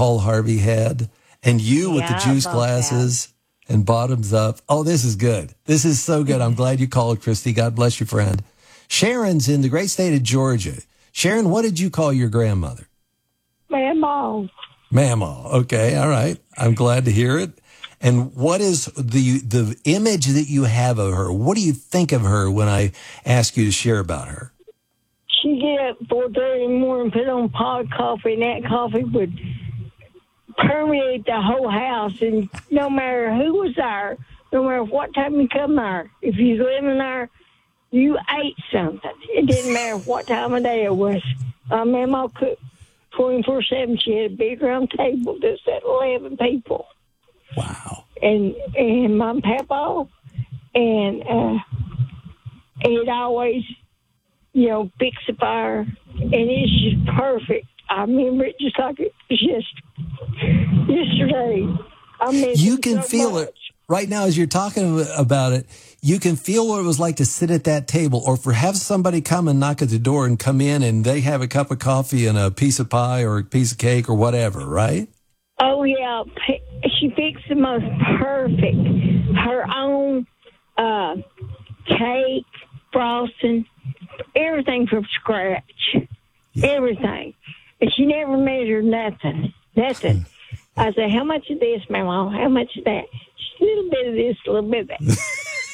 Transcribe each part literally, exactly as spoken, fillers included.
Paul Harvey had, and you Yeah, with the juice glasses that. and bottoms up. Oh, this is good. This is so good. I'm glad you called, Christy. God bless you, friend. Sharon's in the great state of Georgia. Sharon, what did you call your grandmother? Mamaw. Mamaw. Okay, all right. I'm glad to hear it. And what is the the image that you have of her? What do you think of her when I ask you to share about her? She get up four thirty in the morning, put on pot coffee, and that coffee would permeate the whole house. And no matter who was there, no matter what time you come there, if you was living there, you ate something. It didn't matter what time of day it was. My mama cooked twenty-four seven. She had a big round table that sat eleven people. Wow. And and my papa, and uh, it always, you know, fix a fire, and it's just perfect. I remember it just like it was just yesterday. I miss You it can so feel much. it right now as you're talking about it. You can feel what it was like to sit at that table, or for have somebody come and knock at the door and come in and they have a cup of coffee and a piece of pie or a piece of cake or whatever, right? Oh, yeah. She fixed the most perfect, her own uh, cake, frosting, everything from scratch. Yeah. Everything. And she never measured nothing. Nothing. I said, how much of this, Mama? How much of that? Just a little bit of this, a little bit of that.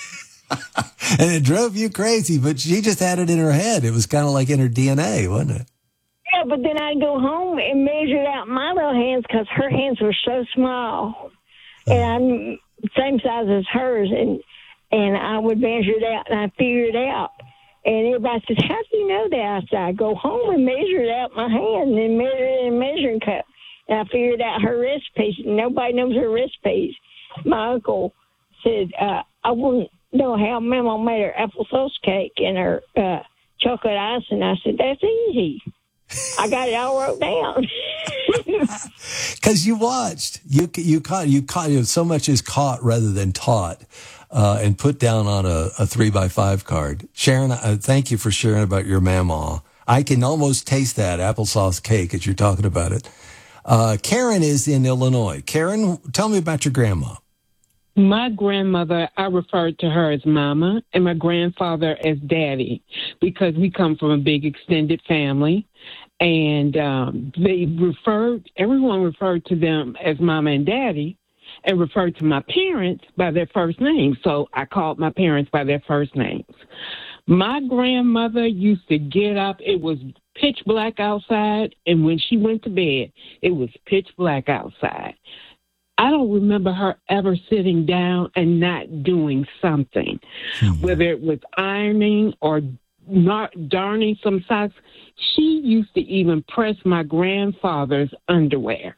And it drove you crazy, but she just had it in her head. It was kind of like in her D N A, wasn't it? Yeah, but then I'd go home and measure out my little hands because her hands were so small. And I'm same size as hers. And, and I would measure it out, and I figured it out. And everybody says, how do you know that? I said, I go home and measure it out my hand and measure it in a measuring cup. And I figured out her recipes. Nobody knows her recipes. My uncle said, uh, I wouldn't know how Mama made her applesauce cake and her uh, chocolate icing. I said, that's easy. I got it all wrote down. Because you watched, you you caught, you caught. You know, so much is caught rather than taught, uh, and put down on a, a three by five card. Sharon, uh, thank you for sharing about your mamaw. I can almost taste that applesauce cake as you're talking about it. Uh, Karen is in Illinois. Karen, tell me about your grandma. My grandmother, I referred to her as Mama, and my grandfather as Daddy, because we come from a big extended family. And um, they referred, everyone referred to them as Mama and Daddy, and referred to my parents by their first names. So I called my parents by their first names. My grandmother used to get up. It was pitch black outside, and when she went to bed, it was pitch black outside. I don't remember her ever sitting down and not doing something, mm-hmm. whether it was ironing or not darning some socks. She used to even press my grandfather's underwear.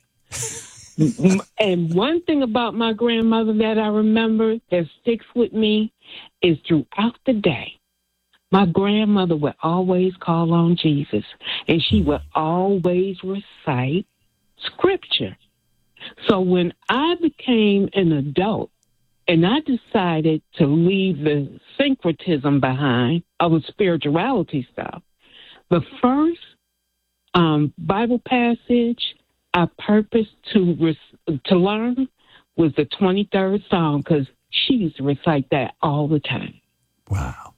And one thing about my grandmother that I remember that sticks with me is throughout the day, my grandmother would always call on Jesus, and she would always recite scripture. So when I became an adult and I decided to leave the syncretism behind of the spirituality stuff, the first um, Bible passage I purposed to res- to learn was the twenty-third Psalm, because she used to recite that all the time. Wow.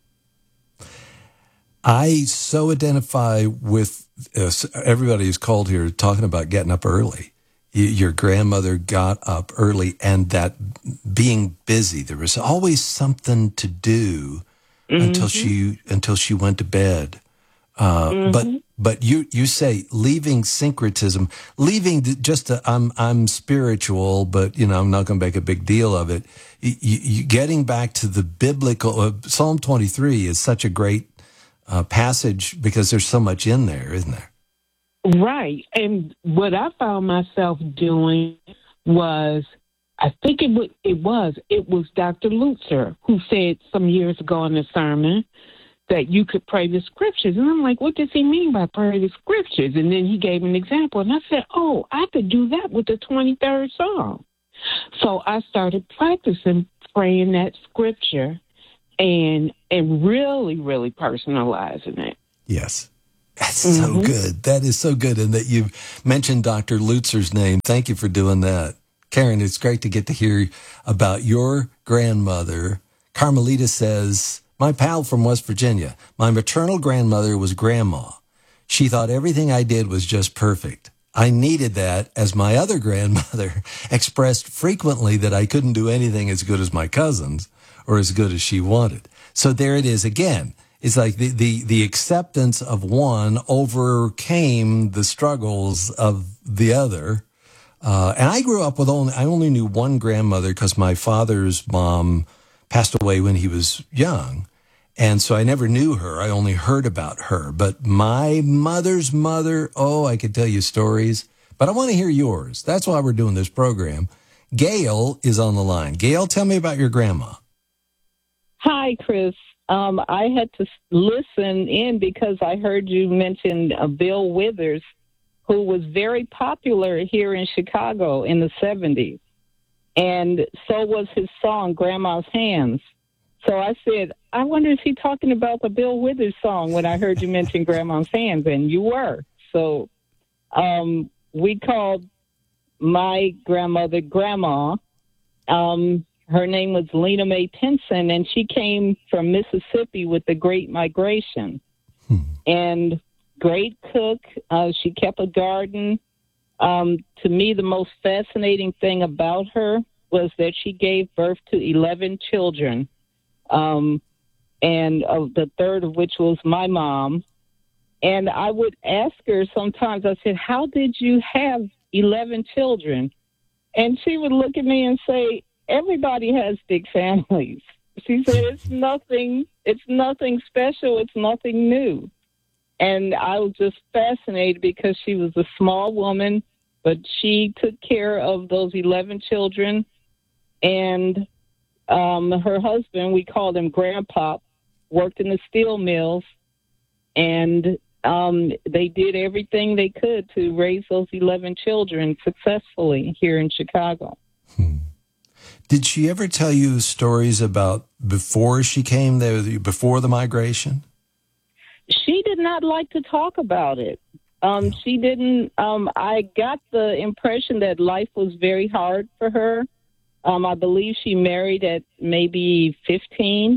I so identify with uh, everybody who's called here talking about getting up early. Your grandmother got up early, and that being busy, there was always something to do mm-hmm. until she until she went to bed. Uh, mm-hmm. But but you you say leaving syncretism, leaving the, just a, I'm I'm spiritual, but you know I'm not going to make a big deal of it. You, you, getting back to the biblical uh, Psalm twenty-three is such a great uh, passage because there's so much in there, isn't there? Right. And what I found myself doing was, I think it was, it was, it was Doctor Lutzer who said some years ago in a sermon that you could pray the scriptures. And I'm like, what does he mean by pray the scriptures? And then he gave an example. And I said, oh, I could do that with the twenty-third Psalm. So I started practicing praying that scripture and and really, really personalizing it. Yes. That's Mm-hmm. so good. That is so good. And that you mentioned Doctor Lutzer's name. Thank you for doing that. Karen, it's great to get to hear about your grandmother. Carmelita says, my pal from West Virginia, my maternal grandmother was grandma. She thought everything I did was just perfect. I needed that, as my other grandmother expressed frequently that I couldn't do anything as good as my cousins or as good as she wanted. So there it is again. It's like the, the, the acceptance of one overcame the struggles of the other. Uh, and I grew up with only, I only knew one grandmother because my father's mom passed away when he was young. And so I never knew her. I only heard about her. But my mother's mother, oh, I could tell you stories. But I want to hear yours. That's why we're doing this program. Gail is on the line. Gail, tell me about your grandma. Hi, Chris. Um, I had to listen in because I heard you mention uh, Bill Withers, who was very popular here in Chicago in the seventies. And so was his song, Grandma's Hands. So I said, I wonder if he's talking about the Bill Withers song when I heard you mention Grandma's Hands, and you were. So um, we called my grandmother Grandma. Um, her name was Lena Mae Pinson, and she came from Mississippi with the Great Migration. Hmm. And great cook. Uh, she kept a garden. Um, to me, the most fascinating thing about her was that she gave birth to eleven children. Um, and uh, the third of which was my mom. And I would ask her sometimes, I said, how did you have eleven children? And she would look at me and say, everybody has big families. She said, it's nothing, it's nothing special. It's nothing new. And I was just fascinated because she was a small woman, but she took care of those eleven children. And Um, her husband, we called him Grandpa, worked in the steel mills, and um, they did everything they could to raise those eleven children successfully here in Chicago. Hmm. Did she ever tell you stories about before she came there, before the migration? She did not like to talk about it. Um, she didn't. Um, I got the impression that life was very hard for her. Um, I believe she married at maybe fifteen,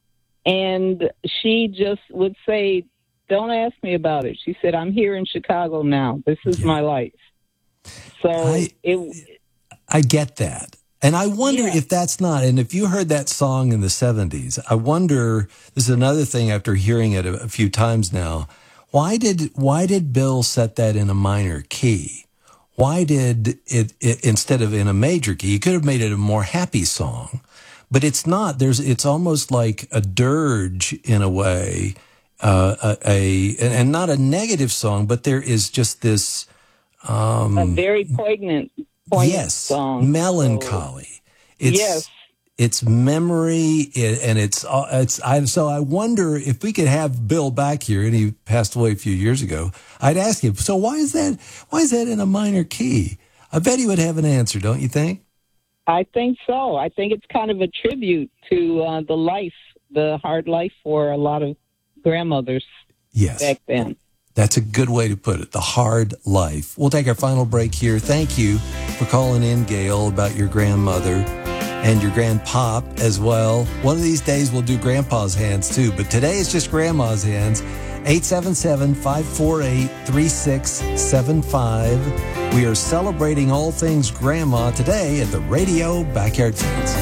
and she just would say, don't ask me about it. She said, I'm here in Chicago now. This is yeah. my life. So I, it, I get that. And I wonder yeah. if that's not, and if you heard that song in the seventies, I wonder, this is another thing after hearing it a, a few times now, why did, why did Bill set that in a minor key? Why did it, it, instead of in a major key, you could have made it a more happy song, but it's not. There's, it's almost like a dirge in a way, uh, a, a, and not a negative song, but there is just this, um, a very poignant, poignant yes, song. melancholy. So, it's, yes. It's memory, and it's it's. I so I wonder if we could have Bill back here, and he passed away a few years ago. I'd ask him. So why is that? Why is that in a minor key? I bet he would have an answer, don't you think? I think so. I think it's kind of a tribute to uh, the life, the hard life for a lot of grandmothers. Yes. Back then. That's a good way to put it. The hard life. We'll take our final break here. Thank you for calling in, Gail, about your grandmother. And your grandpop as well. One of these days we'll do Grandpa's Hands too, but today it's just Grandma's Hands. eight seven seven, five four eight, three six seven five. We are celebrating all things Grandma today at the Radio Backyard Fence.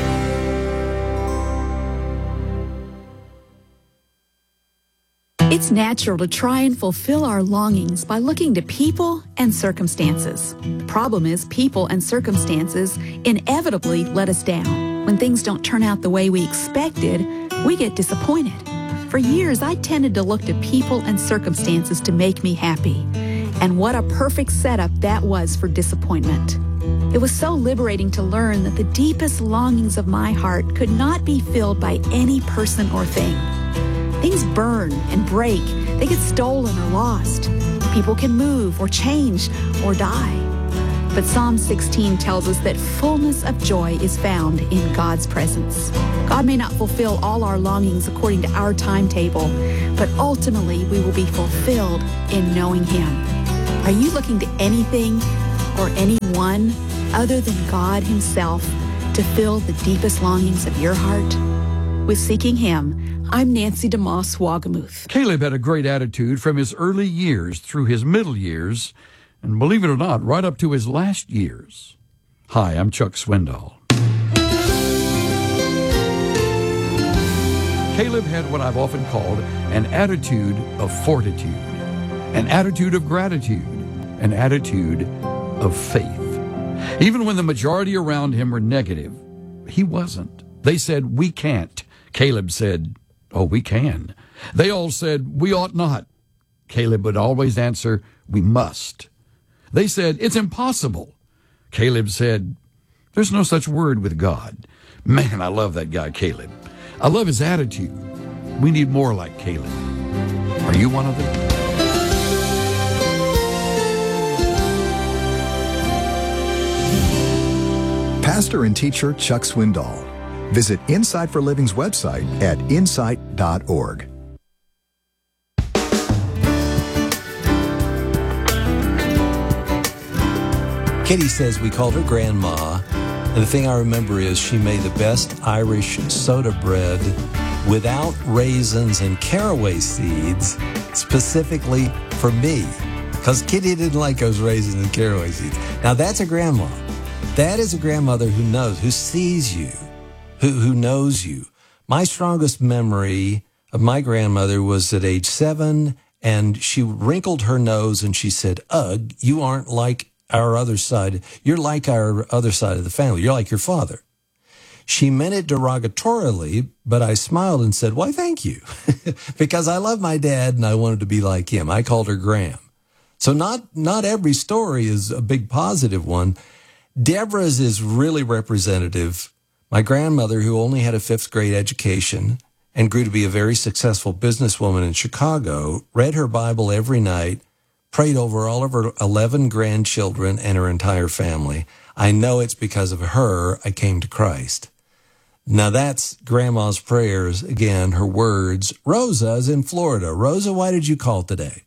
It's natural to try and fulfill our longings by looking to people and circumstances. The problem is people and circumstances inevitably let us down. When things don't turn out the way we expected, we get disappointed. For years, I tended to look to people and circumstances to make me happy. And what a perfect setup that was for disappointment. It was so liberating to learn that the deepest longings of my heart could not be filled by any person or thing. Things burn and break. They get stolen or lost. People can move or change or die. But Psalm sixteen tells us that fullness of joy is found in God's presence. God may not fulfill all our longings according to our timetable, but ultimately we will be fulfilled in knowing Him. Are you looking to anything or anyone other than God Himself to fill the deepest longings of your heart? With Seeking Him, I'm Nancy DeMoss Wagamuth. Caleb had a great attitude from his early years through his middle years, and believe it or not, right up to his last years. Hi, I'm Chuck Swindoll. Caleb had what I've often called an attitude of fortitude, an attitude of gratitude, an attitude of faith. Even when the majority around him were negative, he wasn't. They said, "We can't." Caleb said, "Oh, we can." They all said, "We ought not." Caleb would always answer, "We must." They said, "It's impossible." Caleb said, "There's no such word with God." Man, I love that guy, Caleb. I love his attitude. We need more like Caleb. Are you one of them? Pastor and teacher Chuck Swindoll. Visit Insight for Living's website at insight dot org. Kitty says we called her Grandma, and the thing I remember is she made the best Irish soda bread without raisins and caraway seeds, specifically for me, because Kitty didn't like those raisins and caraway seeds. Now that's a grandma. That is a grandmother who knows, who sees you, who, who knows you. My strongest memory of my grandmother was at age seven, and she wrinkled her nose and she said, "Ugh, you aren't like our other side. You're like our other side of the family. You're like your father." She meant it derogatorily, but I smiled and said, "Why, thank you," because I love my dad and I wanted to be like him. I called her Gram. So not, not every story is a big positive one. Deborah's is really representative. My grandmother, who only had a fifth grade education and grew to be a very successful businesswoman in Chicago, read her Bible every night, prayed over all of her eleven grandchildren and her entire family. I know it's because of her I came to Christ. Now that's Grandma's prayers. Again, her words. Rosa's in Florida. Rosa, why did you call today?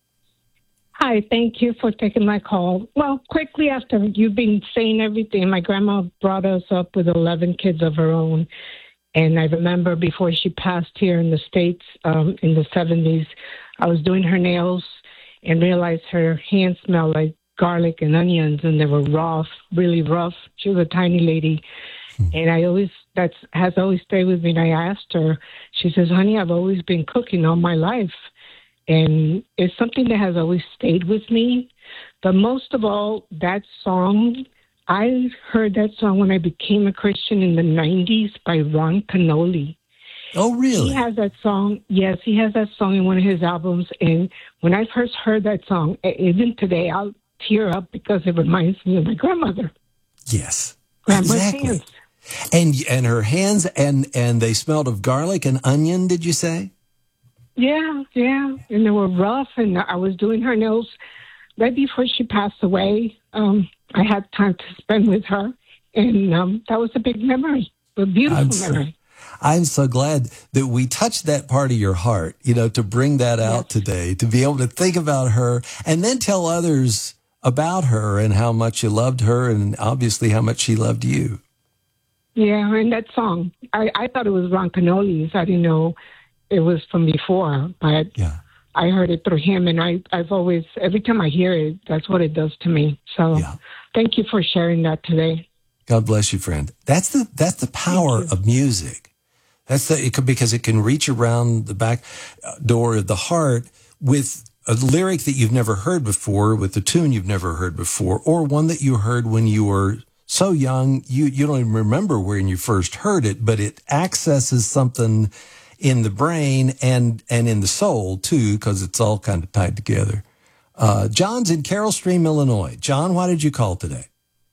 Hi, thank you for taking my call. Well, quickly after you've been saying everything, my grandma brought us up with eleven kids of her own. And I remember before she passed here in the States um, in the seventies, I was doing her nails and realized her hands smelled like garlic and onions, and they were rough, really rough. She was a tiny lady. Hmm. And I always, that's has always stayed with me. And I asked her, she says, "Honey, I've always been cooking all my life." And it's something that has always stayed with me. But most of all, that song, I heard that song when I became a Christian in the nineties by Ron Canoli. Oh, really? He has that song. Yes, he has that song in one of his albums. And when I first heard that song, even today, I'll tear up because it reminds me of my grandmother. Yes, Grandma's exactly. hands. And and her hands, and, and they smelled of garlic and onion, did you say? Yeah, yeah. And they were rough, and I was doing her nails right before she passed away. Um, I had time to spend with her, and um, that was a big memory, a beautiful I'm so, memory. I'm so glad that we touched that part of your heart, you know, to bring that out yes. today, to be able to think about her and then tell others about her and how much you loved her and obviously how much she loved you. Yeah, and that song, I, I thought it was Ron Canoli's. I didn't know it was from before, but yeah. I heard it through him, and I, I've always, every time I hear it, that's what it does to me. So yeah. Thank you for sharing that today. God bless you, friend. That's the that's the power of music. That's the it could, because it can reach around the back door of the heart with a lyric that you've never heard before, with a tune you've never heard before, or one that you heard when you were so young you you don't even remember when you first heard it, but it accesses something in the brain and, and in the soul, too, because it's all kind of tied together. Uh, John's in Carroll Stream, Illinois. John, why did you call today?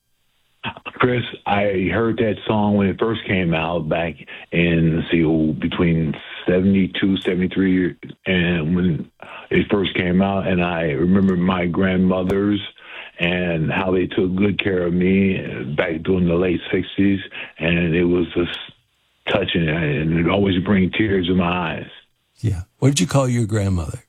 Chris, I heard that song when it first came out back in, let's see, between seventy-two, seventy-three, and when it first came out, and I remember my grandmother's and how they took good care of me back during the late sixties, and it was just touching, and it always bring tears in my eyes. Yeah. What did you call your grandmother?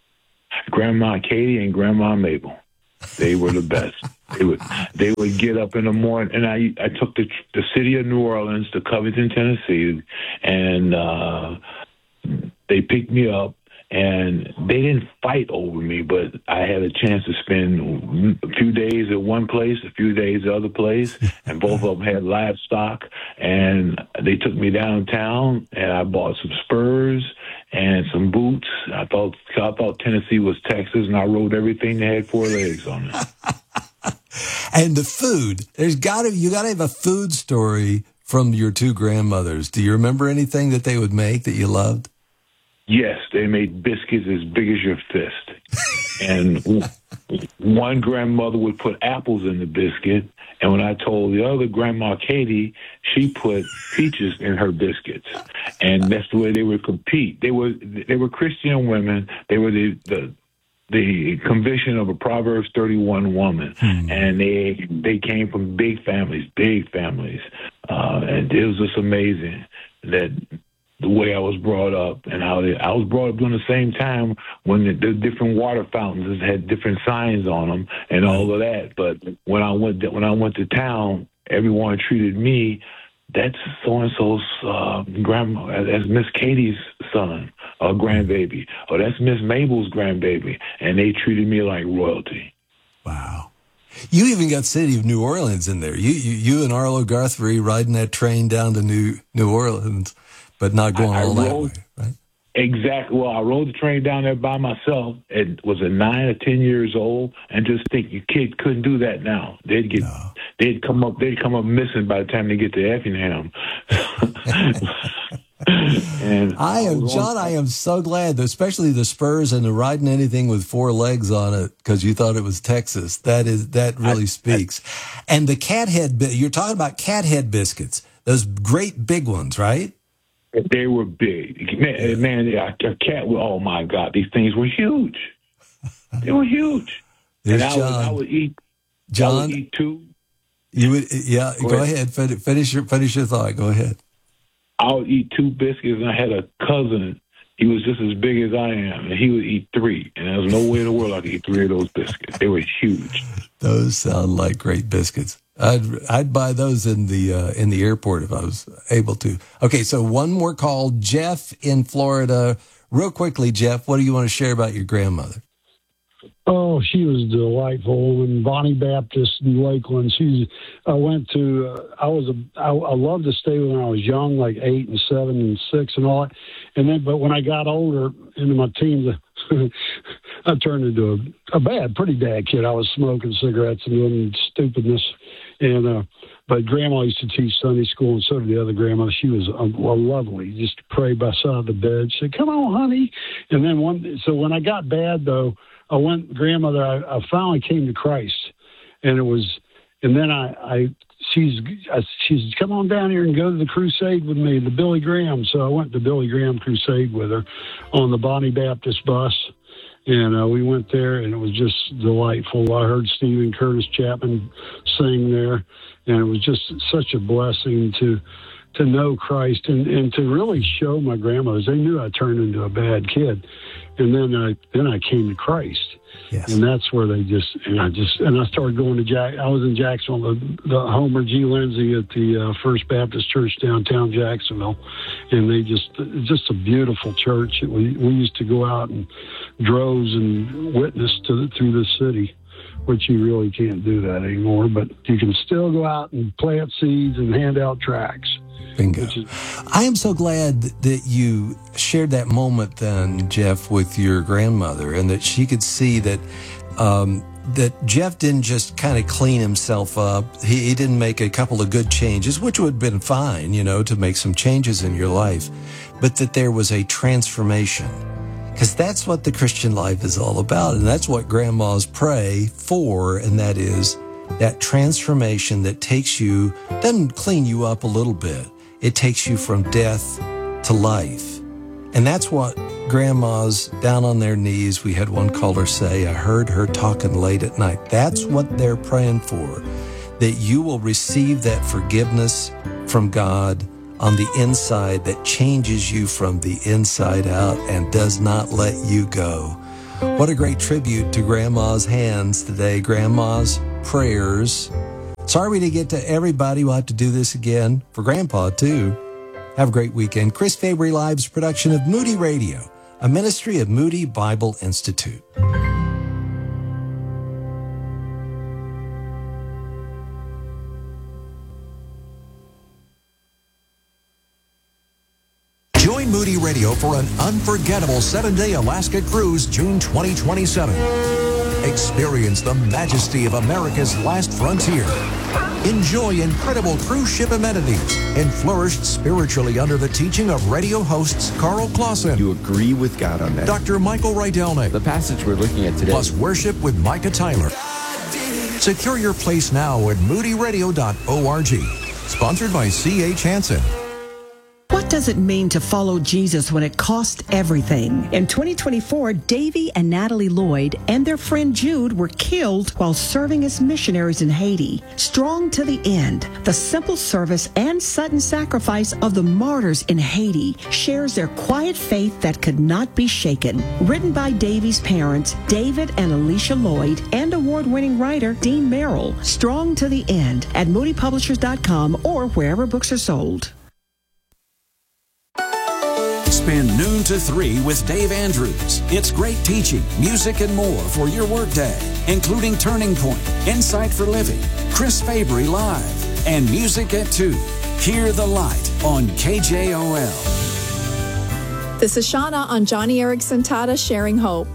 Grandma Katie and Grandma Mabel. They were the best. They would they would get up in the morning, and I I took the the city of New Orleans to Covington, Tennessee, and uh, they picked me up, and they didn't fight over me, but I had a chance to spend a few days at one place, a few days at the other place, and both of them had livestock, and they took me downtown, and I bought some spurs and some boots. I thought I thought Tennessee was Texas, and I rode everything that had four legs on it. And the food, there's got to you got to have a food story from your two grandmothers. Do you remember anything that they would make that you loved? Yes, they made biscuits as big as your fist. And one grandmother would put apples in the biscuit. And when I told the other, Grandma Katie, she put peaches in her biscuits. And that's the way they would compete. They were they were Christian women. They were the the, the conviction of a Proverbs thirty-one woman. Hmm. And they they came from big families, big families. Uh, and it was just amazing that the way I was brought up, and how they, I was brought up during the same time when the, the different water fountains had different signs on them and all of that. But when I went to, when I went to town, everyone treated me, that's so and so's uh, grandma, as Miss Katie's son or grandbaby, or that's Miss Mabel's grandbaby, and they treated me like royalty. Wow. You even got City of New Orleans in there. You you, you and Arlo Guthrie riding that train down to New New Orleans. But not going I, all I rode, that way, right? Exactly. Well, I rode the train down there by myself. It was a nine or ten years old, and just think, your kid couldn't do that now. They'd get, no. they'd come up, they'd come up missing by the time they get to Effingham. And I am, John. I am so glad, that especially the spurs and the riding anything with four legs on it, because you thought it was Texas. That is that really I, speaks. I, and the cat head. You're talking about cat head biscuits, those great big ones, right? They were big. Man, man a cat, oh, my God, these things were huge. They were huge. There's and I John. would, I would eat, John, I would eat two. You would, yeah, go, go ahead. ahead. Finish your, finish your thought. Go ahead. I would eat two biscuits, and I had a cousin. He was just as big as I am, and he would eat three. And there was no way in the world I could eat three of those biscuits. They were huge. Those sound like great biscuits. I'd I'd buy those in the uh, in the airport if I was able to. Okay, so one more call, Jeff in Florida. Real quickly, Jeff, what do you want to share about your grandmother? Oh, she was delightful. And Bonnie Baptist in Lakeland. She's. I went to. Uh, I was. A, I, I loved to stay when I was young, like eight and seven and six and all that. And then, but when I got older, into my teens, I turned into a, a bad, pretty bad kid. I was smoking cigarettes and doing stupidness. And uh, but Grandma used to teach Sunday school, and so did the other grandma. She was uh, well, lovely. Just to pray by the side of the bed. She said, "Come on, honey." And then one. So when I got bad, though, I went. Grandmother, I, I finally came to Christ, and it was. And then I, I she's, I, she's come on down here and go to the crusade with me, the Billy Graham. So I went to Billy Graham crusade with her on the Bonnie Baptist bus. And uh, we went there, and it was just delightful. I heard Stephen Curtis Chapman sing there, and it was just such a blessing to to know Christ and, and to really show my grandmothers. They knew I turned into a bad kid, and then I then I came to Christ, yes. And that's where they just and I just and I started going to Jack. I was in Jacksonville, the, the Homer G. Lindsay at the uh, First Baptist Church downtown Jacksonville, and they just it's just a beautiful church. We we used to go out in droves and witness to through the city, which you really can't do that anymore. But you can still go out and plant seeds and hand out tracts. Bingo. Is, I am so glad that you shared that moment then, Jeff, with your grandmother, and that she could see that um, that Jeff didn't just kind of clean himself up. He, he didn't make a couple of good changes, which would have been fine, you know, to make some changes in your life, but that there was a transformation. Because that's what the Christian life is all about, and that's what grandmas pray for, and that is that transformation that takes you, doesn't clean you up a little bit. It takes you from death to life. And that's what grandmas down on their knees, we had one caller say, I heard her talking late at night. That's what they're praying for, that you will receive that forgiveness from God on the inside that changes you from the inside out and does not let you go. What a great tribute to Grandma's hands today, Grandma's prayers. Sorry we didn't get to everybody. We'll have to do this again for Grandpa, too. Have a great weekend. Chris Fabry Live's production of Moody Radio, a ministry of Moody Bible Institute. Join Moody Radio for an unforgettable seven-day Alaska cruise June twenty twenty-seven. Experience the majesty of America's last frontier. Enjoy incredible cruise ship amenities and flourish spiritually under the teaching of radio hosts Carl Clausen. You agree with God on that? Doctor Michael Rydelnik. The passage we're looking at today. Plus worship with Micah Tyler. Secure your place now at moody radio dot org. Sponsored by C H Hansen. What does it mean to follow Jesus when it costs everything? In twenty twenty-four, Davy and Natalie Lloyd and their friend Jude were killed while serving as missionaries in Haiti. Strong to the end, the simple service and sudden sacrifice of the martyrs in Haiti shares their quiet faith that could not be shaken. Written by Davy's parents, David and Alicia Lloyd, and award-winning writer Dean Merrill. Strong to the end at moody publishers dot com or wherever books are sold. Spend noon to three with Dave Andrews. It's great teaching, music, and more for your workday, including Turning Point, Insight for Living, Chris Fabry Live, and Music at two. Hear the Light on K J O L. This is Shauna on Johnny Erickson Tata Sharing Hope.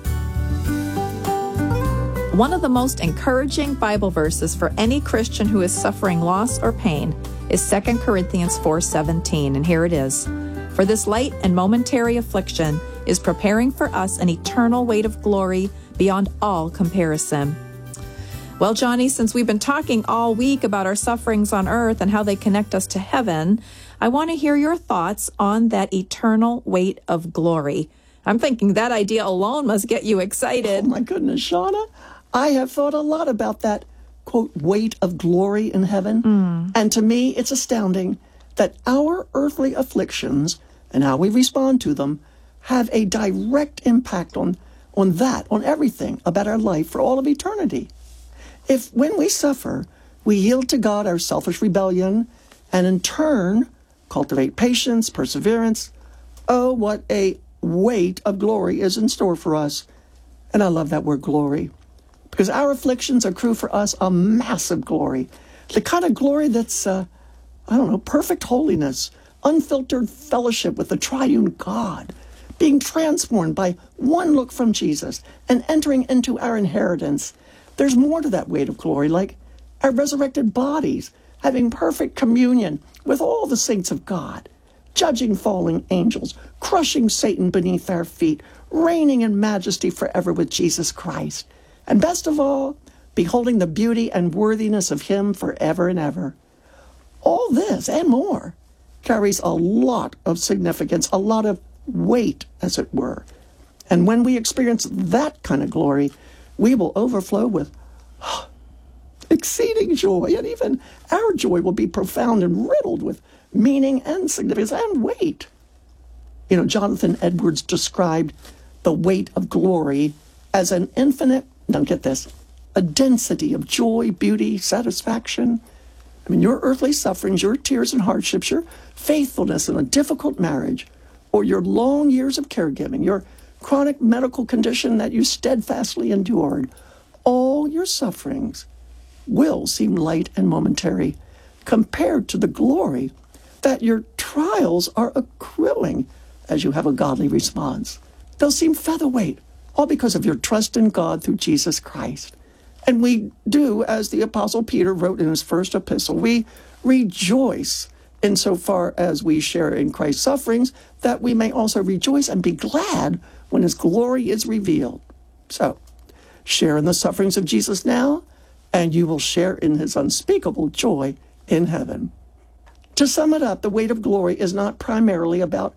One of the most encouraging Bible verses for any Christian who is suffering loss or pain is Second Corinthians four seventeen, and here it is. For this light and momentary affliction is preparing for us an eternal weight of glory beyond all comparison. Well, Johnny, since we've been talking all week about our sufferings on earth and how they connect us to heaven, I want to hear your thoughts on that eternal weight of glory. I'm thinking that idea alone must get you excited. Oh, my goodness, Shauna. I have thought a lot about that, quote, weight of glory in heaven. Mm. And to me, it's astounding that our earthly afflictions and how we respond to them have a direct impact on, on that, on everything about our life for all of eternity. If when we suffer, we yield to God our selfish rebellion and in turn cultivate patience, perseverance, oh, what a weight of glory is in store for us. And I love that word glory, because our afflictions accrue for us a massive glory, the kind of glory that's, uh, I don't know, perfect holiness, unfiltered fellowship with the triune God, being transformed by one look from Jesus and entering into our inheritance. There's more to that weight of glory, like our resurrected bodies, having perfect communion with all the saints of God, judging fallen angels, crushing Satan beneath our feet, reigning in majesty forever with Jesus Christ. And best of all, beholding the beauty and worthiness of him forever and ever. All this and more carries a lot of significance, a lot of weight, as it were. And when we experience that kind of glory, we will overflow with exceeding joy, and even our joy will be profound and riddled with meaning and significance and weight. You know, Jonathan Edwards described the weight of glory as an infinite, now get this, a density of joy, beauty, satisfaction. I mean, your earthly sufferings, your tears and hardships, your faithfulness in a difficult marriage, or your long years of caregiving, your chronic medical condition that you steadfastly endured, all your sufferings will seem light and momentary compared to the glory that your trials are accruing as you have a godly response. They'll seem featherweight, all because of your trust in God through Jesus Christ. And we do, as the Apostle Peter wrote in his first epistle, we rejoice insofar as we share in Christ's sufferings, that we may also rejoice and be glad when his glory is revealed. So, share in the sufferings of Jesus now, and you will share in his unspeakable joy in heaven. To sum it up, the weight of glory is not primarily about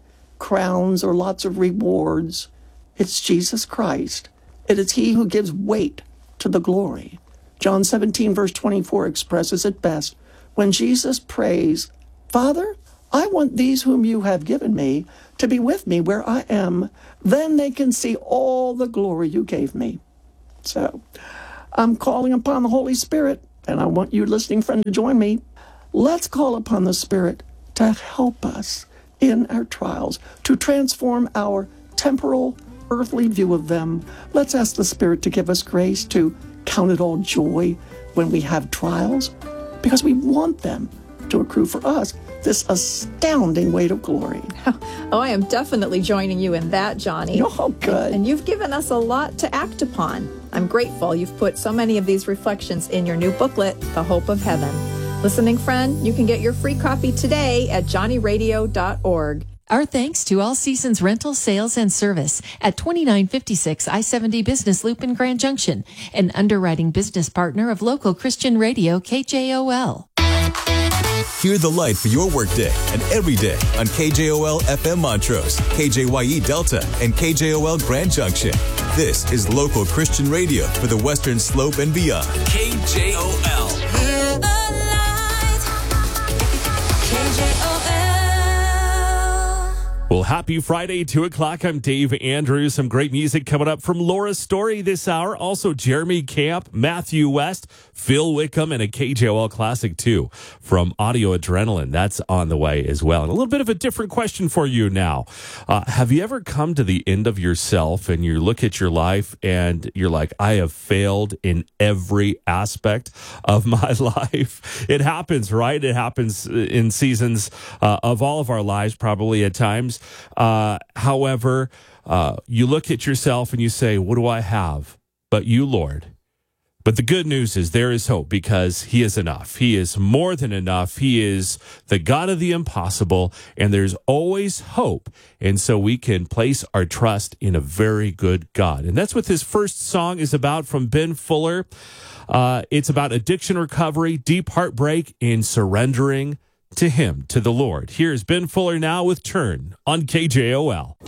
crowns or lots of rewards. It's Jesus Christ. It is he who gives weight to the glory. John seventeen, verse twenty-four expresses it best when Jesus prays, Father, I want these whom you have given me to be with me where I am. Then they can see all the glory you gave me. So I'm calling upon the Holy Spirit, and I want you, listening friend, to join me. Let's call upon the Spirit to help us in our trials, to transform our temporal, earthly view of them. Let's ask the Spirit to give us grace to count it all joy when we have trials, because we want them to accrue for us this astounding weight of glory. Oh, I am definitely joining you in that, Johnny. Oh, good. And, and you've given us a lot to act upon. I'm grateful you've put so many of these reflections in your new booklet, The Hope of Heaven. Listening friend, you can get your free copy today at johnny radio dot org. Our thanks to All Seasons Rental, Sales, and Service at twenty-nine fifty-six I seventy Business Loop in Grand Junction, an underwriting business partner of local Christian radio K J O L. Hear the light for your workday and every day on K J O L F M Montrose, K J Y E Delta, and K J O L Grand Junction. This is local Christian radio for the Western Slope and beyond. K J O L. Hear the light. K J O L. Well, happy Friday, two o'clock. I'm Dave Andrews. Some great music coming up from Laura Story this hour. Also, Jeremy Camp, Matthew West, Phil Wickham, and a K J O L classic, too, from Audio Adrenaline. That's on the way as well. And a little bit of a different question for you now. Uh, have you ever come to the end of yourself and you look at your life and you're like, I have failed in every aspect of my life? It happens, right? It happens in seasons uh, of all of our lives, probably at times. Uh, however, uh, you look at yourself and you say, what do I have but you, Lord? But the good news is there is hope because he is enough. He is more than enough. He is the God of the impossible, and there's always hope. And so we can place our trust in a very good God. And that's what this first song is about from Ben Fuller. Uh, it's about addiction recovery, deep heartbreak, and surrendering to him, to the Lord. Here's Ben Fuller now with Turn on K J O L.